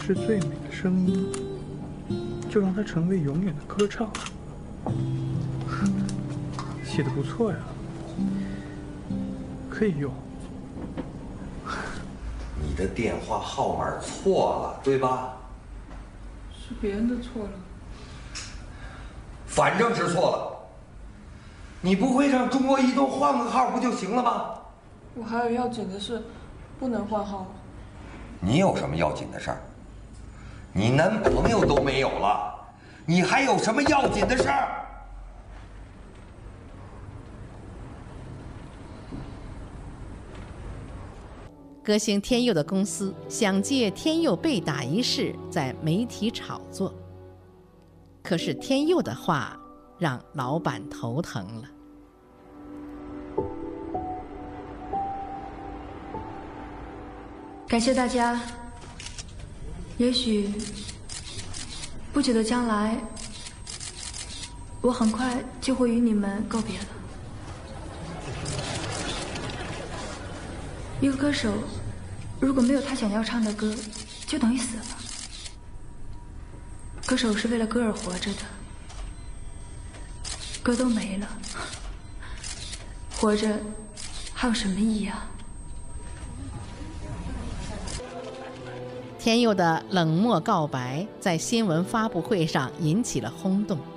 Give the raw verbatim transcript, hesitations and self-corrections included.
世最美的声音，就让它成为永远的歌唱。写的不错呀，可以用。 你的电话号码错了，对吧？ 是别人的错了。 反正是错了。你不会让中国移动换个号不就行了吗？ 我还有要紧的事，不能换号了。 你有什么要紧的事儿？你男朋友都没有了，你还有什么要紧的事儿？ 歌星天佑的公司想借天佑被打一事在媒体炒作，可是天佑的话让老板头疼了。 感谢大家。也许不久的将来，我很快就会与你们告别了。一个歌手如果没有他想要唱的歌，就等于死了。歌手是为了歌而活着的，歌都没了，活着还有什么意义啊？ 天佑的冷漠告白在新闻发布会上引起了轰动。